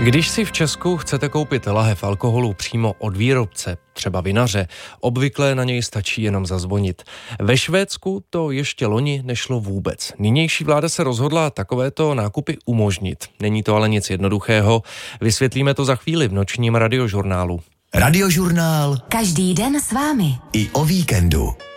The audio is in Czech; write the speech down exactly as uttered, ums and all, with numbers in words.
Když si v Česku chcete koupit lahev alkoholu přímo od výrobce, třeba vinaře, obvykle na něj stačí jenom zazvonit. Ve Švédsku to ještě loni nešlo vůbec. Nynější vláda se rozhodla takovéto nákupy umožnit. Není to ale nic jednoduchého. Vysvětlíme to za chvíli v nočním radiožurnálu. Radiožurnál. Každý den s vámi. I o víkendu.